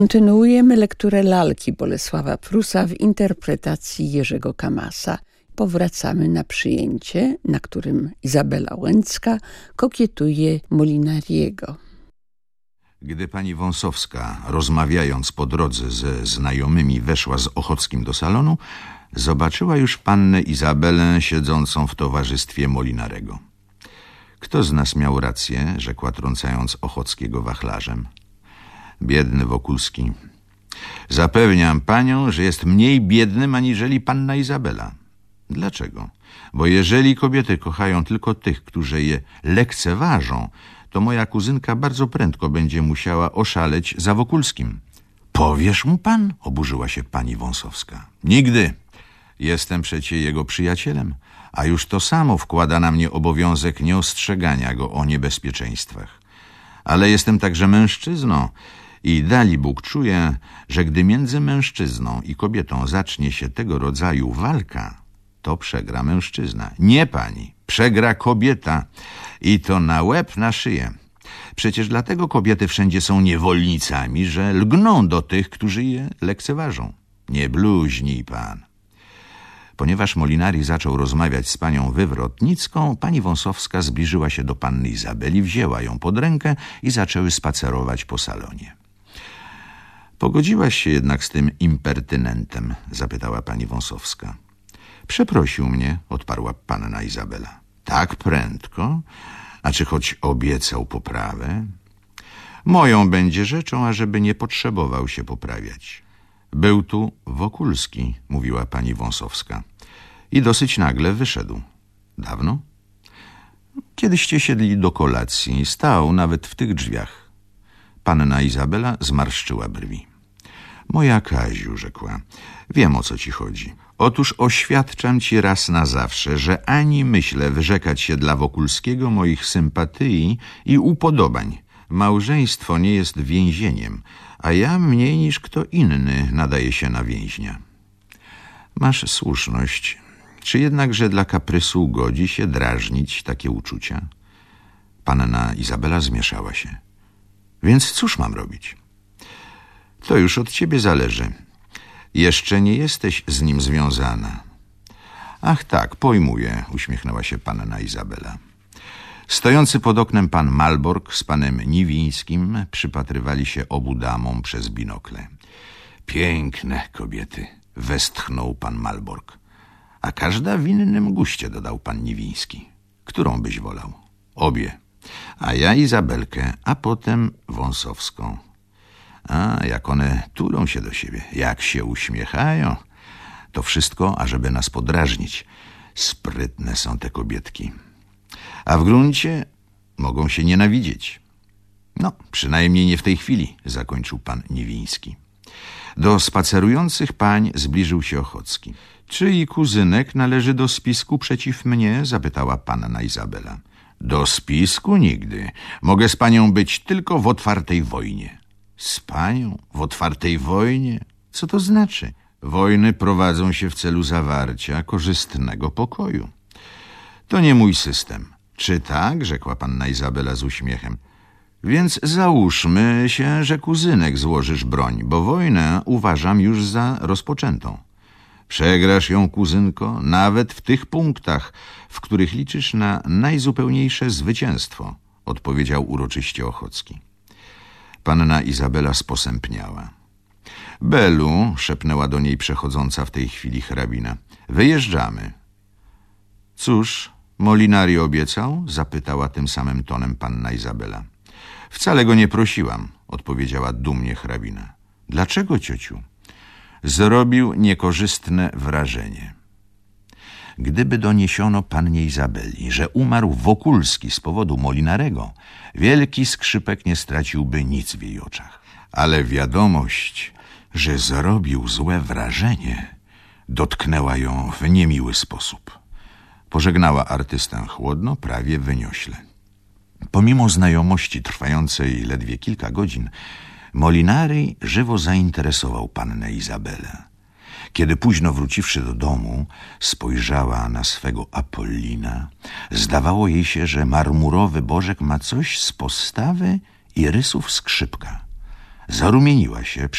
Kontynuujemy lekturę lalki Bolesława Prusa w interpretacji Jerzego Kamasa. Powracamy na przyjęcie, na którym Izabela Łęcka kokietuje Molinariego. Gdy pani Wąsowska, rozmawiając po drodze ze znajomymi, weszła z Ochockim do salonu, zobaczyła już pannę Izabelę siedzącą w towarzystwie Molinarego. Kto z nas miał rację, rzekła, trącając Ochockiego wachlarzem. Biedny Wokulski. Zapewniam panią, że jest mniej biednym aniżeli panna Izabela. Dlaczego? Bo jeżeli kobiety kochają tylko tych, którzy je lekceważą, to moja kuzynka bardzo prędko będzie musiała oszaleć za Wokulskim. Powiesz mu pan? Oburzyła się pani Wąsowska. Nigdy. Jestem przecie jego przyjacielem, a już to samo wkłada na mnie obowiązek nieostrzegania go o niebezpieczeństwach. Ale jestem także mężczyzną i dalibóg czuję, że gdy między mężczyzną i kobietą zacznie się tego rodzaju walka, to przegra mężczyzna. Nie pani, przegra kobieta i to na łeb, na szyję. Przecież dlatego kobiety wszędzie są niewolnicami, że lgną do tych, którzy je lekceważą. Nie bluźnij pan. Ponieważ Molinari zaczął rozmawiać z panią Wywrotnicką, pani Wąsowska zbliżyła się do panny Izabeli, wzięła ją pod rękę i zaczęły spacerować po salonie. Pogodziłaś się jednak z tym impertynentem? Zapytała pani Wąsowska. Przeprosił mnie, odparła panna Izabela. Tak prędko? A czy choć obiecał poprawę? Moją będzie rzeczą, ażeby nie potrzebował się poprawiać. Był tu Wokulski, mówiła pani Wąsowska. I dosyć nagle wyszedł. Dawno? Kiedyście siedli do kolacji, stał nawet w tych drzwiach. Panna Izabela zmarszczyła brwi. Moja Kaziu, rzekła, wiem, o co ci chodzi. Otóż oświadczam ci raz na zawsze, że ani myślę wyrzekać się dla Wokulskiego moich sympatii i upodobań. Małżeństwo nie jest więzieniem, a ja mniej niż kto inny nadaje się na więźnia. Masz słuszność. Czy jednakże dla kaprysu godzi się drażnić takie uczucia? Panna Izabela zmieszała się. Więc cóż mam robić? To już od ciebie zależy. Jeszcze nie jesteś z nim związana. Ach tak, pojmuję, uśmiechnęła się panna Izabela. Stojący pod oknem pan Malborg z panem Niwińskim przypatrywali się obu damom przez binokle. Piękne kobiety, westchnął pan Malborg. A każda w innym guście, dodał pan Niwiński. Którą byś wolał? Obie. A ja Izabelkę, a potem Wąsowską. A jak one tulą się do siebie, jak się uśmiechają. To wszystko, ażeby nas podrażnić. Sprytne są te kobietki. A w gruncie mogą się nienawidzieć. No, przynajmniej nie w tej chwili, zakończył pan Niwiński. Do spacerujących pań zbliżył się Ochocki. Czy i kuzynek należy do spisku przeciw mnie? Zapytała panna Izabela. Do spisku nigdy. Mogę z panią być tylko w otwartej wojnie. Z panią? W otwartej wojnie? Co to znaczy? Wojny prowadzą się w celu zawarcia korzystnego pokoju. To nie mój system. Czy tak? Rzekła panna Izabela z uśmiechem. Więc załóżmy się, że kuzynek złożysz broń, bo wojnę uważam już za rozpoczętą. Przegrasz ją, kuzynko, nawet w tych punktach, w których liczysz na najzupełniejsze zwycięstwo, odpowiedział uroczyście Ochocki. Panna Izabela sposępniała. Belu, szepnęła do niej przechodząca w tej chwili hrabina, wyjeżdżamy. Cóż, Molinari obiecał? Zapytała tym samym tonem panna Izabela. Wcale go nie prosiłam, odpowiedziała dumnie hrabina. Dlaczego, ciociu? Zrobił niekorzystne wrażenie. Gdyby doniesiono pannie Izabeli, że umarł Wokulski z powodu Molinarego, wielki skrzypek nie straciłby nic w jej oczach. Ale wiadomość, że zrobił złe wrażenie, dotknęła ją w niemiły sposób. Pożegnała artystę chłodno, prawie wyniośle. Pomimo znajomości trwającej ledwie kilka godzin, Molinari żywo zainteresował pannę Izabelę. Kiedy późno wróciwszy do domu, spojrzała na swego Apollina, zdawało jej się, że marmurowy bożek ma coś z postawy i rysów skrzypka. Zarumieniła się,